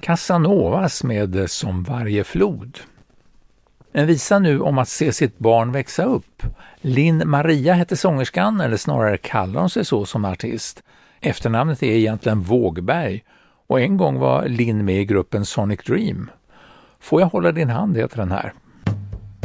Casanovas med Som varje flod. En visa nu om att se sitt barn växa upp. Linn Maria hette sångerskan, eller snarare kallar hon sig så som artist. Efternamnet är egentligen Vågberg och en gång var Linn med i gruppen Sonic Dream. Får jag hålla din hand heter den här.